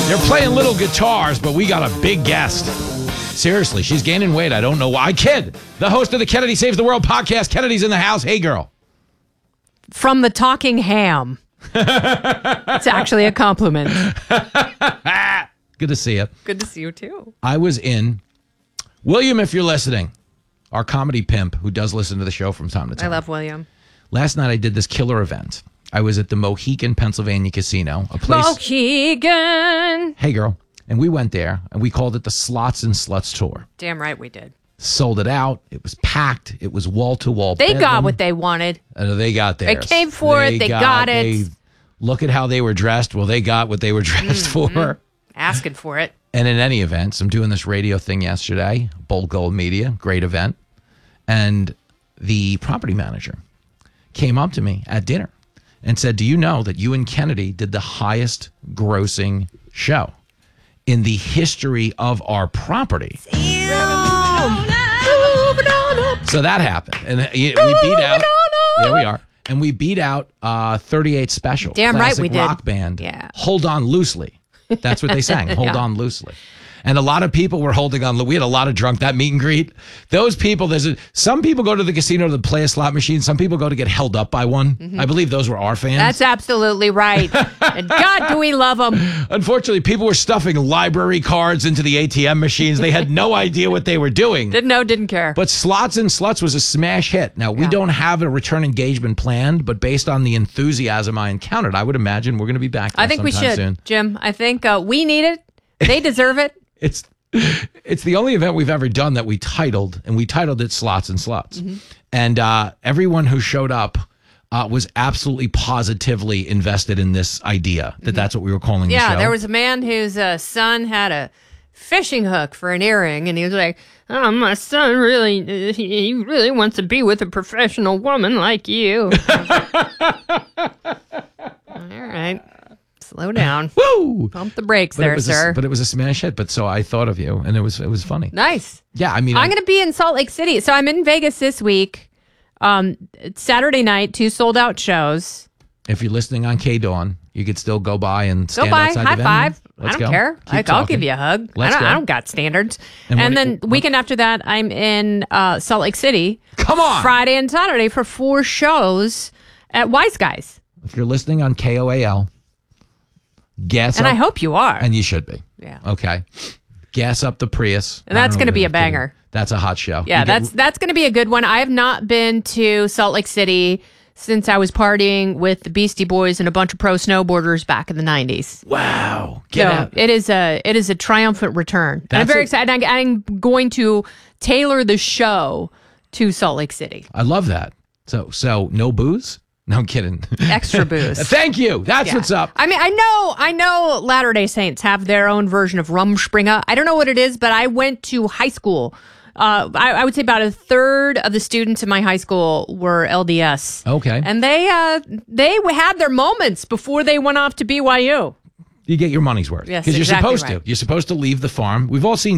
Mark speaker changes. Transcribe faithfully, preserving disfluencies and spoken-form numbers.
Speaker 1: They're playing little guitars, but we got a big guest. Seriously, she's gaining weight. I don't know why. Kid, the host of the Kennedy Saves the World podcast. Kennedy's in the house. Hey, girl.
Speaker 2: From the Talking Ham. It's actually a compliment.
Speaker 1: Good to see you.
Speaker 2: Good to see you, too.
Speaker 1: I was in, William, if you're listening, our comedy pimp who does listen to the show from time to time.
Speaker 2: I love William.
Speaker 1: Last night I did this killer event. I was at the Mohegan, Pennsylvania casino. A place.
Speaker 2: Mohegan.
Speaker 1: Hey, girl. And we went there, and we called it the Slots and Sluts Tour.
Speaker 2: Damn right we did.
Speaker 1: Sold it out. It was packed. It was wall-to-wall.
Speaker 2: They
Speaker 1: bedroom.
Speaker 2: got what they wanted.
Speaker 1: Uh, they got theirs.
Speaker 2: They came for it. They got it.
Speaker 1: They, look at how they were dressed. Well, they got what they were dressed
Speaker 2: Mm-hmm.
Speaker 1: for.
Speaker 2: Asking for it.
Speaker 1: And in any event, so I'm doing this radio thing yesterday, Bold Gold Media, great event. And the property manager came up to me at dinner and said, do you know that you and Kennedy did the highest grossing show in the history of our property? So that happened. And we beat out, there we are. And we beat out uh, thirty-eight Special.
Speaker 2: Damn right we did.
Speaker 1: Rock band.
Speaker 2: Yeah.
Speaker 1: Hold On Loosely. That's what they sang. Hold
Speaker 2: Yeah.
Speaker 1: on loosely. And a lot of people were holding on. We had a lot of drunk, that meet and greet. Those people, there's a, some people go to the casino to play a slot machine. Some people go to get held up by one. Mm-hmm. I believe those were our fans.
Speaker 2: That's absolutely right. And God, do we love them.
Speaker 1: Unfortunately, people were stuffing library cards into the A T M machines. They had no idea what they were doing.
Speaker 2: Didn't know, didn't care.
Speaker 1: But Slots and Sluts was a smash hit. Now, we yeah. don't have a return engagement planned, but based on the enthusiasm I encountered, I would imagine we're going to be back there
Speaker 2: I think we should,
Speaker 1: soon.
Speaker 2: Jim. I think uh, we need it. They deserve it.
Speaker 1: It's it's the only event we've ever done that we titled, and we titled it Slots and Sluts. Mm-hmm. And uh, everyone who showed up uh, was absolutely positively invested in this idea that mm-hmm. that's what we were calling
Speaker 2: yeah,
Speaker 1: the show.
Speaker 2: There was a man whose uh, son had a fishing hook for an earring, and he was like, oh, my son really, uh, he, he really wants to be with a professional woman like you. All right. Slow down.
Speaker 1: Woo!
Speaker 2: Pump the brakes
Speaker 1: but
Speaker 2: there,
Speaker 1: a,
Speaker 2: sir.
Speaker 1: But it was a smash hit. But so I thought of you, and it was it was funny.
Speaker 2: Nice.
Speaker 1: Yeah, I mean,
Speaker 2: I'm
Speaker 1: I,
Speaker 2: going to be in Salt Lake City. So I'm in Vegas this week. Um, Saturday night, two sold out shows.
Speaker 1: If you're listening on K Dawn, you could still go by and stand
Speaker 2: go by,
Speaker 1: outside
Speaker 2: high
Speaker 1: the
Speaker 2: five.
Speaker 1: Let's
Speaker 2: I don't
Speaker 1: go.
Speaker 2: care.
Speaker 1: Keep
Speaker 2: I, I'll
Speaker 1: talking.
Speaker 2: give you a hug.
Speaker 1: Let's
Speaker 2: I don't,
Speaker 1: go.
Speaker 2: I don't got standards.
Speaker 1: And,
Speaker 2: and
Speaker 1: what,
Speaker 2: then
Speaker 1: what,
Speaker 2: weekend after that, I'm in uh, Salt Lake City.
Speaker 1: Come on,
Speaker 2: Friday and Saturday for four shows at Wise Guys.
Speaker 1: If you're listening on K O A L. Gas
Speaker 2: and
Speaker 1: up,
Speaker 2: I hope you are.
Speaker 1: And you should be.
Speaker 2: Yeah.
Speaker 1: Okay. Gas up the Prius.
Speaker 2: And that's going to be a banger.
Speaker 1: That's a hot show.
Speaker 2: Yeah,
Speaker 1: get,
Speaker 2: that's that's going to be a good one. I have not been to Salt Lake City since I was partying with the Beastie Boys and a bunch of pro snowboarders back in the nineties.
Speaker 1: Wow. Get
Speaker 2: so
Speaker 1: out.
Speaker 2: It is a it is a triumphant return. And I'm very a, excited. I, I'm going to tailor the show to Salt Lake City.
Speaker 1: I love that. So so no booze? No, I'm kidding.
Speaker 2: Extra booze.
Speaker 1: Thank you. That's
Speaker 2: yeah.
Speaker 1: what's up.
Speaker 2: I mean, I know, I know Latter-day Saints have their own version of Rumspringa. I don't know what it is, but I went to high school. Uh, I, I would say about a third of the students in my high school were L D S.
Speaker 1: Okay.
Speaker 2: And they uh, they had their moments before they went off to B Y U.
Speaker 1: You get your money's worth.
Speaker 2: Yes,
Speaker 1: Because
Speaker 2: exactly
Speaker 1: you're supposed
Speaker 2: right.
Speaker 1: to. You're supposed to leave the farm. We've all seen